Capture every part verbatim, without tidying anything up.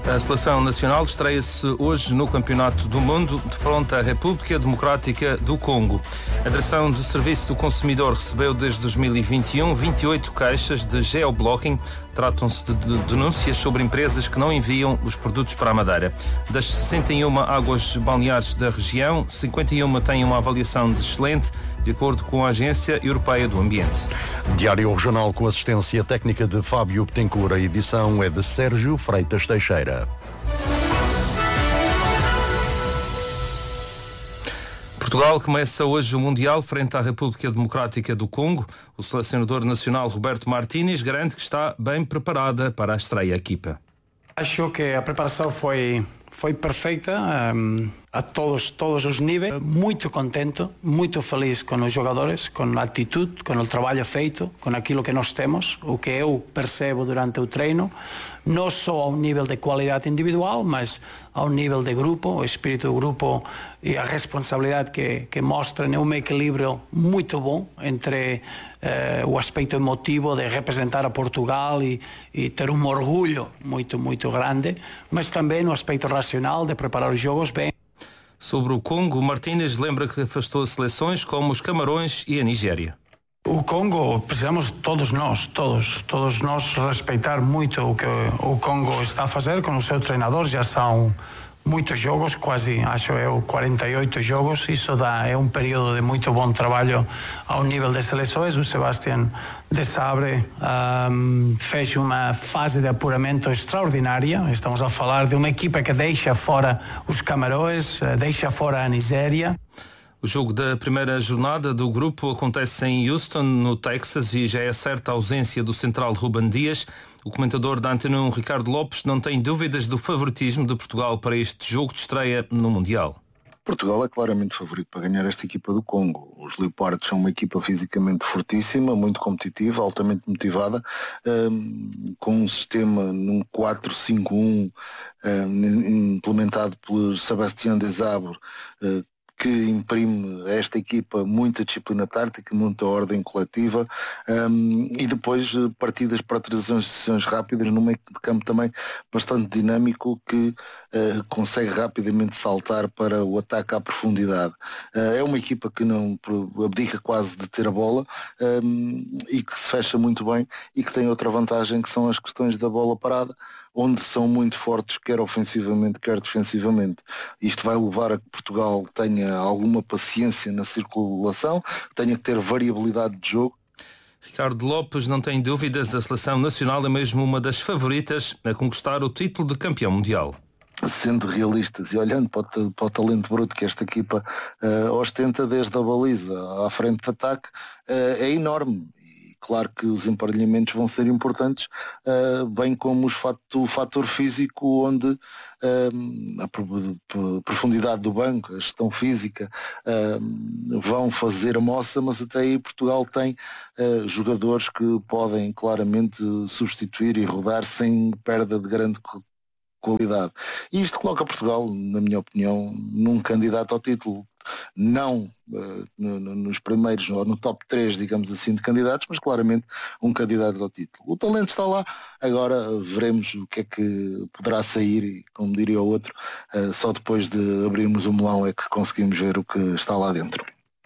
A Seleção Nacional estreia-se hoje no Campeonato do Mundo defronte à República Democrática do Congo. A Direção de Serviço do Consumidor recebeu desde dois mil e vinte e um vinte e oito queixas de geoblocking. Tratam-se de denúncias sobre empresas que não enviam os produtos para a Madeira. Das sessenta e uma águas balneares da região, cinquenta e uma têm uma avaliação de excelente, de acordo com a Agência Europeia do Ambiente. Diário Regional com assistência técnica de Fábio Betancourt. A edição é de Sérgio Freitas Teixeira. Portugal começa hoje o Mundial frente à República Democrática do Congo. O selecionador nacional Roberto Martínez garante que está bem preparada para a estreia equipa. Acho que a preparação foi, foi perfeita um, a todos, todos os níveis. Muito contente, muito feliz com os jogadores, com a atitude, com o trabalho feito, com aquilo que nós temos, o que eu percebo durante o treino, não só ao nível de qualidade individual, mas ao nível de grupo, o espírito do grupo e a responsabilidade que, que mostram é um equilíbrio muito bom entre eh, o aspecto emotivo de representar a Portugal e, e ter um orgulho muito, muito grande, mas também no aspecto racional de preparar os jogos bem. Sobre o Congo, Martínez lembra que afastou seleções como os Camarões e a Nigéria. O Congo, precisamos todos nós, todos, todos nós respeitar muito o que o Congo está a fazer com o seu treinador. Já são muitos jogos, quase, acho eu, quarenta e oito jogos. Isso dá, é um período de muito bom trabalho ao nível de seleções. O Sebastián de Sabre um, fez uma fase de apuramento extraordinária. Estamos a falar de uma equipa que deixa fora os Camarões, deixa fora a Nigéria. O jogo da primeira jornada do grupo acontece em Houston, no Texas, e já é certa a ausência do central Ruben Dias. O comentador da Antena um, Ricardo Lopes, não tem dúvidas do favoritismo de Portugal para este jogo de estreia no Mundial. Portugal é claramente favorito para ganhar esta equipa do Congo. Os Leopardos são uma equipa fisicamente fortíssima, muito competitiva, altamente motivada, um, com um sistema num quatro cinco um um, implementado pelo Sebastián de Sabre, uh, que imprime a esta equipa muita disciplina tática, muita ordem coletiva um, e depois partidas para transições rápidas num meio de campo também bastante dinâmico que uh, consegue rapidamente saltar para o ataque à profundidade. Uh, é uma equipa que não abdica quase de ter a bola um, e que se fecha muito bem e que tem outra vantagem, que são as questões da bola parada, onde são muito fortes, quer ofensivamente, quer defensivamente. Isto vai levar a que Portugal tenha alguma paciência na circulação, tenha que ter variabilidade de jogo. Ricardo Lopes, não tem dúvidas, a Seleção Nacional é mesmo uma das favoritas a conquistar o título de campeão mundial. Sendo realistas e olhando para o, para o talento bruto que esta equipa uh, ostenta desde a baliza à frente de ataque, uh, é enorme. Claro que os emparelhamentos vão ser importantes, uh, bem como os fato, o fator físico, onde uh, a profundidade do banco, a gestão física uh, vão fazer a moça, mas até aí Portugal tem uh, jogadores que podem claramente substituir e rodar sem perda de grande qualidade. E isto coloca Portugal, na minha opinião, num candidato ao título. Não uh, no, no, nos primeiros, ou no top três, digamos assim, de candidatos, mas claramente um candidato ao título. O talento está lá, agora uh, veremos o que é que poderá sair e, como diria o outro, uh, só depois de abrirmos o melão é que conseguimos ver o que está lá dentro.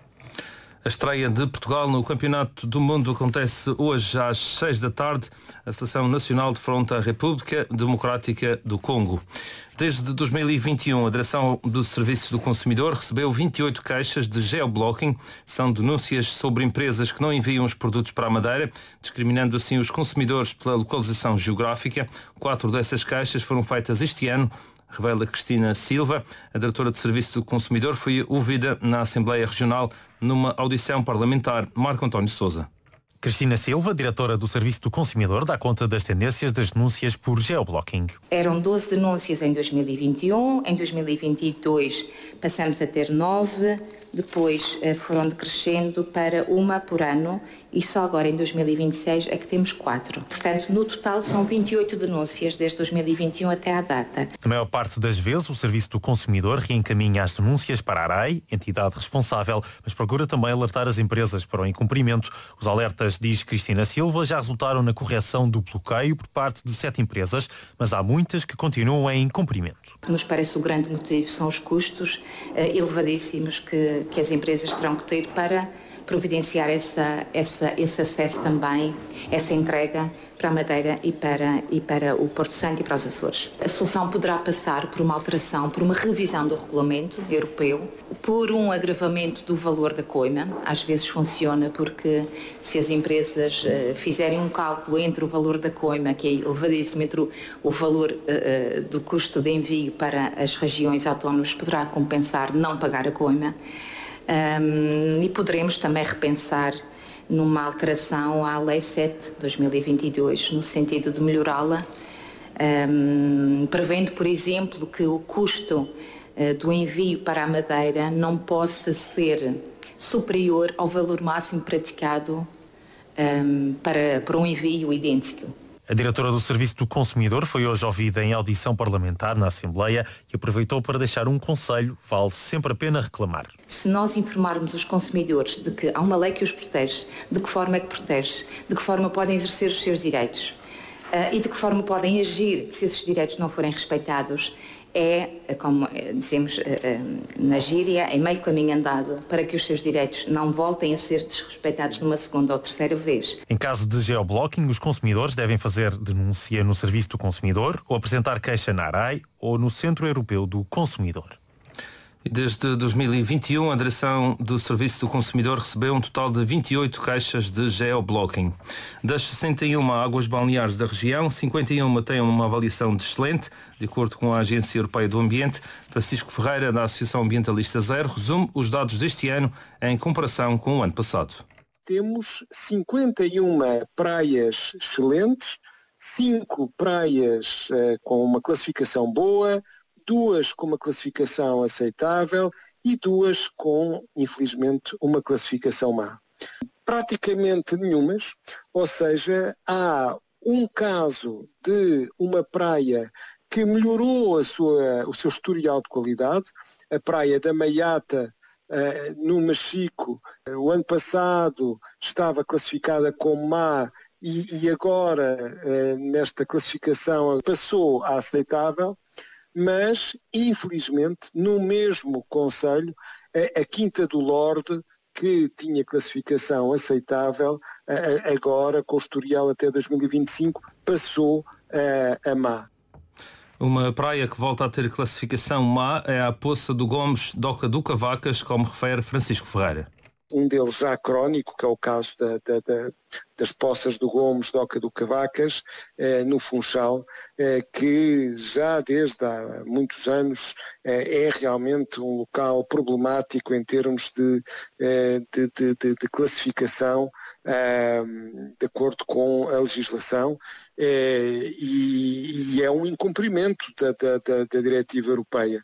A estreia de Portugal no Campeonato do Mundo acontece hoje às seis da tarde. A Seleção Nacional defronta a República Democrática do Congo. Desde dois mil e vinte e um, a Direção dos Serviços do Consumidor recebeu vinte e oito queixas de geoblocking. São denúncias sobre empresas que não enviam os produtos para a Madeira, discriminando assim os consumidores pela localização geográfica. Quatro dessas queixas foram feitas este ano, revela Cristina Silva. A diretora de Serviço do Consumidor foi ouvida na Assembleia Regional numa audição parlamentar. Marco António Sousa. Cristina Silva, diretora do Serviço do Consumidor, dá conta das tendências das denúncias por geoblocking. Eram doze denúncias em dois mil e vinte e um, em dois mil e vinte e dois passamos a ter nove, depois foram decrescendo para uma por ano e só agora em dois mil e vinte e seis é que temos quatro. Portanto, no total são vinte e oito denúncias desde dois mil e vinte e um até à data. Na maior parte das vezes, o Serviço do Consumidor reencaminha as denúncias para a ARAI, entidade responsável, mas procura também alertar as empresas para o incumprimento. Os alertas Elas, diz Cristina Silva, já resultaram na correção do bloqueio por parte de sete empresas, mas há muitas que continuam em cumprimento. O que nos parece o grande motivo são os custos eh, elevadíssimos que, que as empresas terão que ter para providenciar essa, essa, esse acesso também, essa entrega para a Madeira e para, e para o Porto Santo e para os Açores. A solução poderá passar por uma alteração, por uma revisão do regulamento europeu, por um agravamento do valor da coima. Às vezes funciona porque se as empresas uh, fizerem um cálculo entre o valor da coima, que é elevadíssimo, entre o, o valor uh, do custo de envio para as regiões autónomas, poderá compensar não pagar a coima. Um, e poderemos também repensar numa alteração à Lei sete de dois mil e vinte e dois, no sentido de melhorá-la, um, prevendo, por exemplo, que o custo uh, do envio para a Madeira não possa ser superior ao valor máximo praticado um, para, para um envio idêntico. A diretora do Serviço do Consumidor foi hoje ouvida em audição parlamentar na Assembleia e aproveitou para deixar um conselho: vale sempre a pena reclamar. Se nós informarmos os consumidores de que há uma lei que os protege, de que forma é que protege, de que forma podem exercer os seus direitos uh, e de que forma podem agir se esses direitos não forem respeitados, é, como dizemos uh, uh, na gíria, é meio caminho andado para que os seus direitos não voltem a ser desrespeitados numa segunda ou terceira vez. Em caso de geoblocking, os consumidores devem fazer denúncia no Serviço do Consumidor ou apresentar queixa na ARAI ou no Centro Europeu do Consumidor. Desde dois mil e vinte e um, a direção do Serviço do Consumidor recebeu um total de vinte e oito queixas de geoblocking. Das sessenta e uma águas balneares da região, cinquenta e uma têm uma avaliação de excelente, de acordo com a Agência Europeia do Ambiente. Francisco Ferreira, da Associação Ambientalista Zero, resume os dados deste ano em comparação com o ano passado. Temos cinquenta e uma praias excelentes, cinco praias eh, com uma classificação boa, duas com uma classificação aceitável e duas com, infelizmente, uma classificação má. Praticamente nenhumas, ou seja, há um caso de uma praia que melhorou a sua, o seu historial de qualidade, a praia da Maiata, uh, no Machico, uh, o ano passado estava classificada como má e, e agora, uh, nesta classificação, passou a aceitável. Mas, infelizmente, no mesmo concelho, a, a Quinta do Lorde, que tinha classificação aceitável, a, a, agora, com o historial até dois mil e vinte e cinco, passou a, a má. Uma praia que volta a ter classificação má é a Poça do Gomes, Doca do Cavacas, como refere Francisco Ferreira. Um deles já crónico, que é o caso da, da, da, das Poças do Gomes, Doca do Cavacas, eh, no Funchal, eh, que já desde há muitos anos eh, é realmente um local problemático em termos de, eh, de, de, de, de classificação eh, de acordo com a legislação eh, e, e é um incumprimento da, da, da, da diretiva europeia.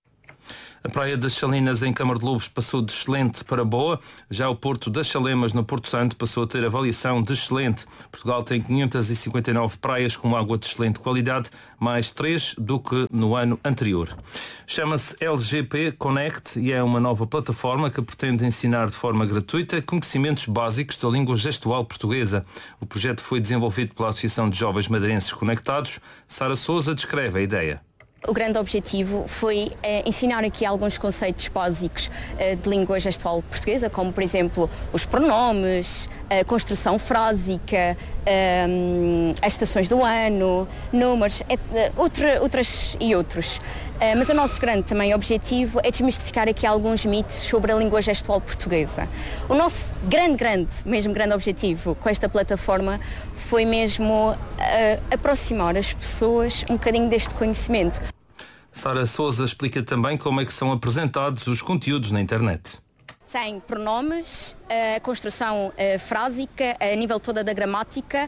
A Praia das Salinas, em Câmara de Lobos, passou de excelente para boa. Já o Porto das Chalemas, no Porto Santo, passou a ter avaliação de excelente. Portugal tem quinhentas e cinquenta e nove praias com água de excelente qualidade, mais três do que no ano anterior. Chama-se L G P Connect e é uma nova plataforma que pretende ensinar de forma gratuita conhecimentos básicos da língua gestual portuguesa. O projeto foi desenvolvido pela Associação de Jovens Madeirenses Conectados. Sara Sousa descreve a ideia. O grande objetivo foi eh, ensinar aqui alguns conceitos básicos eh, de língua gestual portuguesa, como, por exemplo, os pronomes, a construção frásica, eh, as estações do ano, números, et, outra, outras e outros. Eh, mas o nosso grande também objetivo é desmistificar aqui alguns mitos sobre a língua gestual portuguesa. O nosso grande, grande, mesmo grande objetivo com esta plataforma foi mesmo eh, aproximar as pessoas um bocadinho deste conhecimento. Sara Sousa explica também como é que são apresentados os conteúdos na internet. Tem pronomes, a construção frásica, a nível toda da gramática,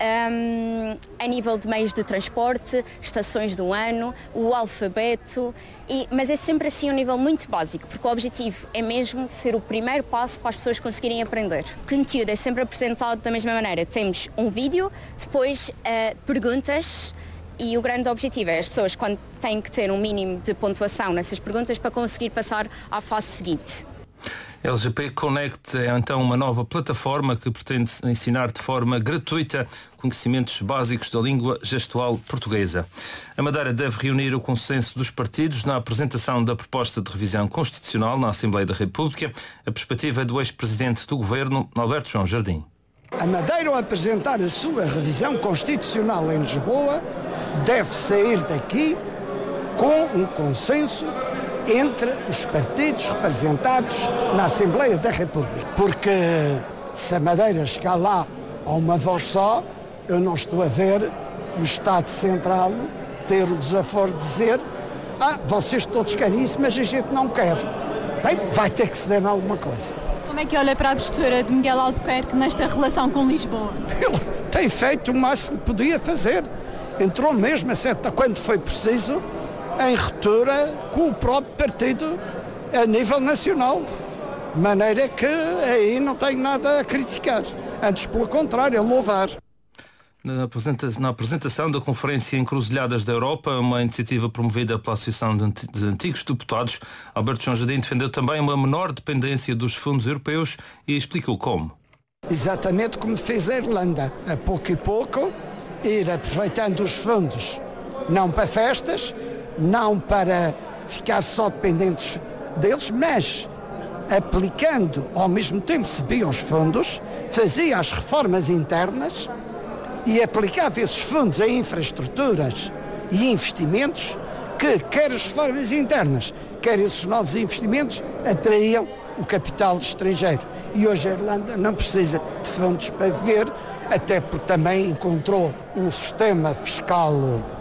um, a nível de meios de transporte, estações do ano, o alfabeto, e, mas é sempre assim um nível muito básico, porque o objetivo é mesmo ser o primeiro passo para as pessoas conseguirem aprender. O conteúdo é sempre apresentado da mesma maneira. Temos um vídeo, depois uh, perguntas, e o grande objetivo é as pessoas, quando têm que ter um mínimo de pontuação nessas perguntas, para conseguir passar à fase seguinte. L G P Connect é então uma nova plataforma que pretende ensinar de forma gratuita conhecimentos básicos da língua gestual portuguesa. A Madeira deve reunir o consenso dos partidos na apresentação da proposta de revisão constitucional na Assembleia da República. A perspectiva é do ex-presidente do Governo, Alberto João Jardim. A Madeira, ao apresentar a sua revisão constitucional em Lisboa, deve sair daqui com um consenso entre os partidos representados na Assembleia da República. Porque se a Madeira chegar lá a uma voz só, eu não estou a ver o Estado Central ter o desaforo de dizer ah, vocês todos querem isso, mas a gente não quer. Bem, vai ter que ceder em alguma coisa. Como é que olha para a postura de Miguel Albuquerque nesta relação com Lisboa? Ele tem feito o máximo que podia fazer. Entrou mesmo, a certa, quando foi preciso, em ruptura com o próprio partido a nível nacional. De maneira que aí não tenho nada a criticar. Antes, pelo contrário, a louvar. Na apresentação da Conferência Encruzilhadas da Europa, uma iniciativa promovida pela Associação de Antigos Deputados, Alberto João Jardim defendeu também uma menor dependência dos fundos europeus e explicou como. Exatamente como fez a Irlanda. A pouco e pouco, ir aproveitando os fundos, não para festas, não para ficar só dependentes deles, mas aplicando, ao mesmo tempo recebia os fundos, fazia as reformas internas e aplicava esses fundos a infraestruturas e investimentos que, quer as reformas internas, quer esses novos investimentos, atraíam o capital estrangeiro. E hoje a Irlanda não precisa de fundos para viver, até porque também encontrou um sistema fiscal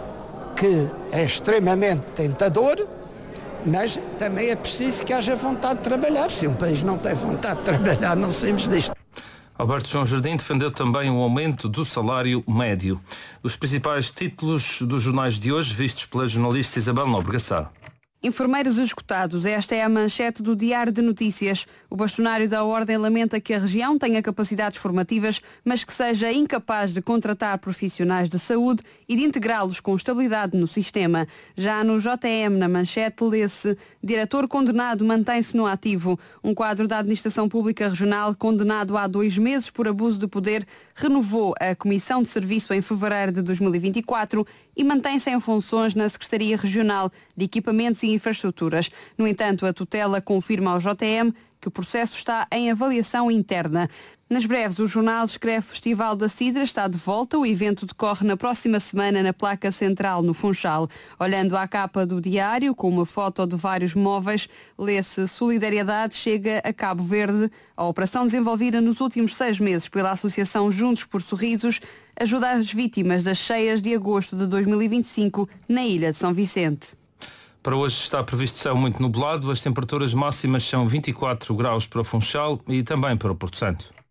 que é extremamente tentador, mas também é preciso que haja vontade de trabalhar. Se um país não tem vontade de trabalhar, não saímos disto. Alberto João Jardim defendeu também o aumento do salário médio. Os principais títulos dos jornais de hoje, vistos pela jornalista Isabel Nóbrega Sá. Enfermeiros esgotados. Esta é a manchete do Diário de Notícias. O bastonário da Ordem lamenta que a região tenha capacidades formativas, mas que seja incapaz de contratar profissionais de saúde e de integrá-los com estabilidade no sistema. Já no J M, na manchete, lê-se: diretor condenado mantém-se no ativo. Um quadro da Administração Pública Regional, condenado há dois meses por abuso de poder, renovou a Comissão de Serviço em fevereiro de dois mil e vinte e quatro e mantém-se em funções na Secretaria Regional de Equipamentos e Infraestruturas. No entanto, a tutela confirma ao J M que o processo está em avaliação interna. Nas breves, o jornal escreve: Festival da Cidra está de volta. O evento decorre na próxima semana na Placa Central, no Funchal. Olhando à capa do diário, com uma foto de vários móveis, lê-se: Solidariedade chega a Cabo Verde. A operação desenvolvida nos últimos seis meses pela Associação Juntos por Sorrisos ajuda as vítimas das cheias de agosto de dois mil e vinte e cinco na Ilha de São Vicente. Para hoje está previsto céu muito nublado. As temperaturas máximas são vinte e quatro graus para o Funchal e também para o Porto Santo.